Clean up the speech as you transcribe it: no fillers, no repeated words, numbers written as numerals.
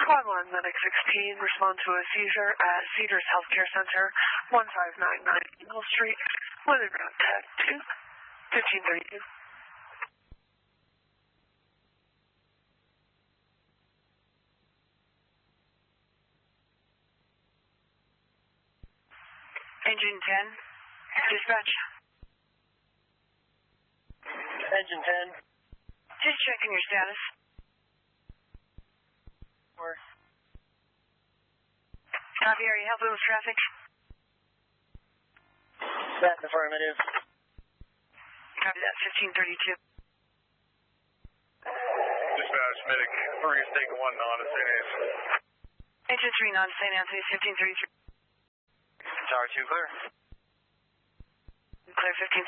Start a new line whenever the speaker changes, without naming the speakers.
1 Medic 16, respond to a seizure at Cedars Healthcare Center, 1599 Eagle Street, with a ground tag 2, 1532.
Engine 10, dispatch.
Engine 10.
Just checking your status. Copy, are you helping with traffic?
That's affirmative.
Copy that, 1532.
Dispatch, Medic 3, Stake 1, non to St. Anthony.
Engine 3, non to St. Anthony, 1533.
Tower 2, clear.
Clear,